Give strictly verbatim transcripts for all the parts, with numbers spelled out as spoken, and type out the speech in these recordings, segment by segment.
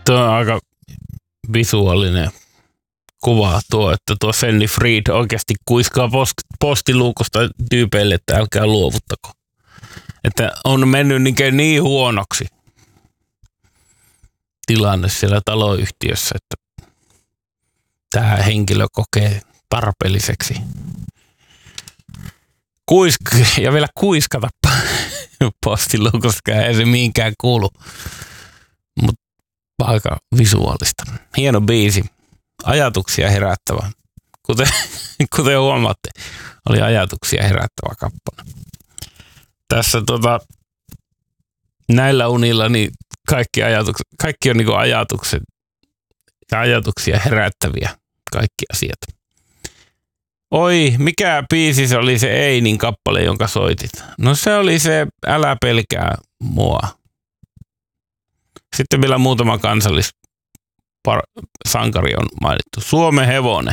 Tuo on aika visuaalinen kuva tuo, että tuo Fanny Fried oikeasti kuiskaa post- postiluukosta tyypeille, että älkää luovuttako. Että on mennyt niin, niin huonoksi tilanne siellä taloyhtiössä, että tämä henkilö kokee tarpeelliseksi Kuisk- ja vielä kuiskata postiluukosta, ei se mihinkään kuulu. Mutta aika visuaalista. Hieno biisi. Ajatuksia herättävä. Kuten, kuten huomaatte, oli ajatuksia herättävä kappale. Tässä tota, näillä unilla niin kaikki, ajatukset, kaikki on niin kuin ajatukset ja ajatuksia herättäviä kaikki asiat. Oi, mikä biisi se oli se Einin kappale, jonka soitit? No se oli se Älä pelkää mua. Sitten vielä muutama kansallissankari on mainittu. Suomen hevonen.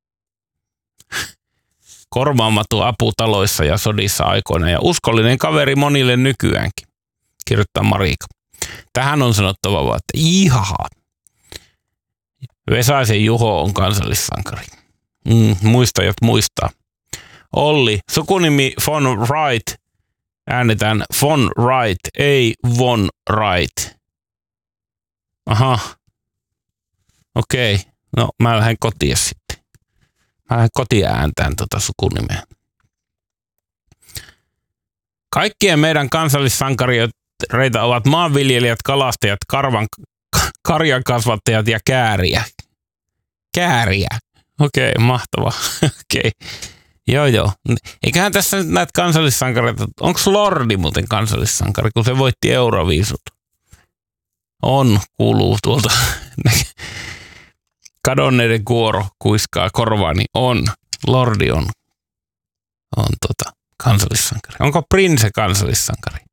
Korvaamaton apu taloissa ja sodissa aikoina ja uskollinen kaveri monille nykyäänkin, kirjoittaa Marika. Tähän on sanottava vaan, että ihaha. Vesaisen Juho on kansallissankari. Mm, muistajat muistaa. Olli, sukunimi von Wright. Äänetään von Wright, ei von Wright. Aha. Okei. Okay. No mä lähden kotiin sitten. Mä lähden kotiin ääntään tota sukunimeä. Kaikkien meidän kansallissankareita ovat maanviljelijät, kalastajat, karvan, karjankasvattajat ja kääriä. Kääriä. Okei, okay, mahtavaa. Okei. Okay. Joo, joo. Eiköhän tässä nyt näitä kansallissankareita. Onko Lordi muuten kansallissankari, kun se voitti Euroviisut? On, kuuluu tuolta. Kadonneiden kuoro kuiskaa korvaani. On. Lordi on, on tota, kansallissankari. Onko Prince kansallissankari?